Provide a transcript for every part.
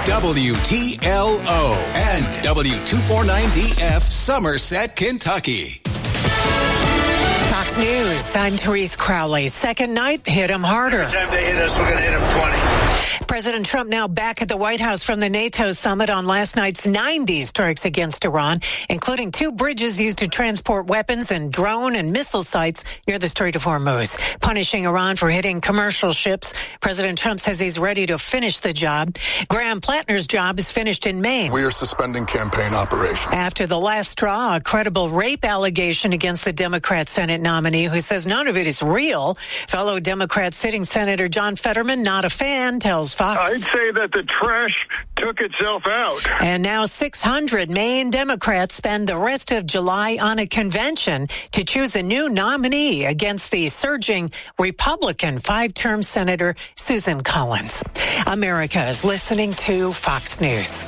WTLO and W249DF Somerset, Kentucky. Fox News, I'm Therese Crowley. Second night hit him harder. Every time they hit us, we're going to hit them 20. President Trump now back at the White House from the NATO summit on last night's 90 strikes against Iran, including 2 bridges used to transport weapons and drone and missile sites near the Strait of Hormuz, punishing Iran for hitting commercial ships. President Trump says he's ready to finish the job. Graham Plattner's job is finished in Maine. We are suspending campaign operations. After the last straw, a credible rape allegation against the Democrat Senate nominee who says none of it is real. Fellow Democrat sitting Senator John Fetterman, not a fan, tells Fox. I'd say that the trash took itself out. And now 600 Maine Democrats spend the rest of July on a convention to choose a new nominee against the surging Republican 5-term Senator Susan Collins. America is listening to Fox News.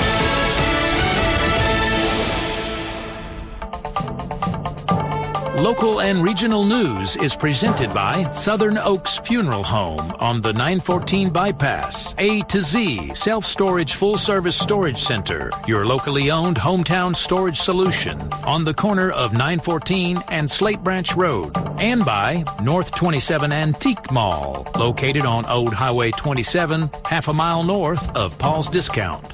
Local and regional news is presented by Southern Oaks Funeral Home on the 914 bypass. A to Z Self-Storage Full-Service Storage Center, your locally owned hometown storage solution on the corner of 914 and Slate Branch Road. And by North 27 Antique Mall, located on Old Highway 27, half a mile north of Paul's Discount.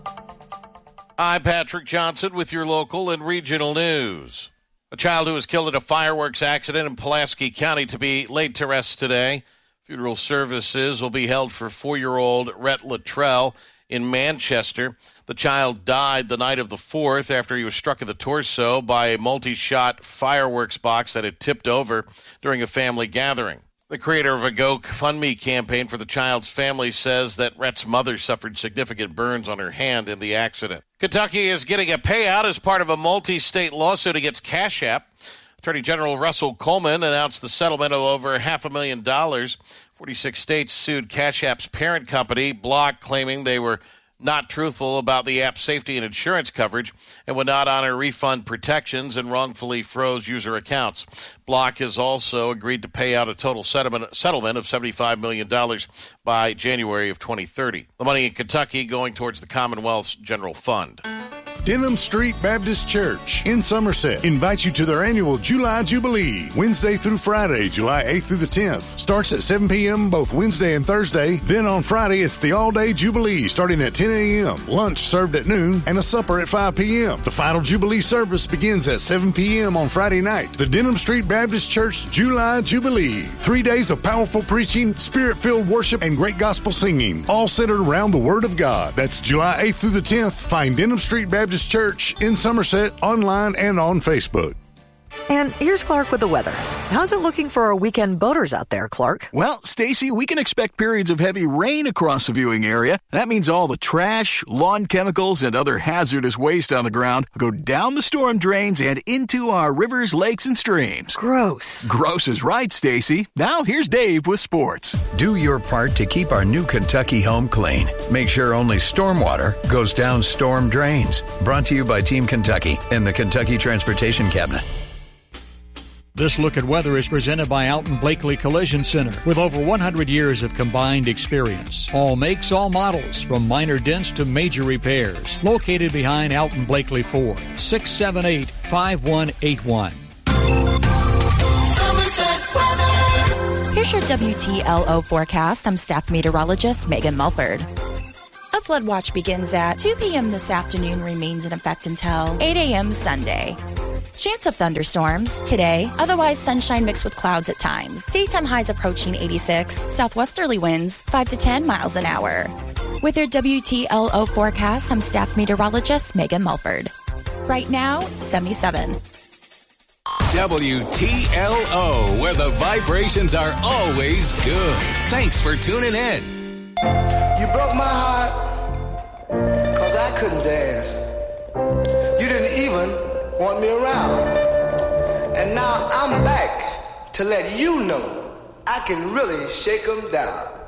I'm Patrick Johnson with your local and regional news. A child who was killed in a fireworks accident in Pulaski County to be laid to rest today. Funeral services will be held for 4-year-old Rhett Luttrell in Manchester. The child died the night of the 4th after he was struck in the torso by a multi-shot fireworks box that had tipped over during a family gathering. The creator of a GoFundMe campaign for the child's family says that Rhett's mother suffered significant burns on her hand in the accident. Kentucky is getting a payout as part of a multi-state lawsuit against Cash App. Attorney General Russell Coleman announced the settlement of over $500,000. 46 states sued Cash App's parent company, Block, claiming they were not truthful about the app's safety and insurance coverage and would not honor refund protections and wrongfully froze user accounts. Block has also agreed to pay out a total settlement of $75 million by January of 2030. The money in Kentucky going towards the Commonwealth's general fund. Denham Street Baptist Church in Somerset invites you to their annual July Jubilee, Wednesday through Friday, July 8th through the 10th. Starts at 7 p.m. both Wednesday and Thursday. Then on Friday, it's the all-day Jubilee starting at 10 a.m., lunch served at noon, and a supper at 5 p.m. The final Jubilee service begins at 7 p.m. on Friday night. The Denham Street Baptist Church July Jubilee. 3 days of powerful preaching, spirit-filled worship, and great gospel singing, all centered around the Word of God. That's July 8th through the 10th. Find Denham Street Baptist Church in Somerset online and on Facebook. And here's Clark with the weather. How's it looking for our weekend boaters out there, Clark? Well, Stacy, we can expect periods of heavy rain across the viewing area. That means all the trash, lawn chemicals, and other hazardous waste on the ground go down the storm drains and into our rivers, lakes, and streams. Gross. Gross is right, Stacy. Now here's Dave with sports. Do your part to keep our new Kentucky home clean. Make sure only stormwater goes down storm drains. Brought to you by Team Kentucky and the Kentucky Transportation Cabinet. This look at weather is presented by Alton Blakely Collision Center with over 100 years of combined experience. All makes, all models, from minor dents to major repairs. Located behind Alton Blakely Ford, 678-5181. Here's your WTLO forecast. I'm staff meteorologist Megan Mulford. A flood watch begins at 2 p.m. this afternoon, remains in effect until 8 a.m. Sunday. Chance of thunderstorms today, otherwise sunshine mixed with clouds at times. Daytime highs approaching 86, southwesterly winds 5 to 10 miles an hour. With your WTLO forecast, I'm staff meteorologist Megan Mulford. Right now, 77. WTLO, where the vibrations are always good. Thanks for tuning in. You broke my heart, 'cause I couldn't dance. You didn't even want me around. And now I'm back to let you know I can really shake 'em down.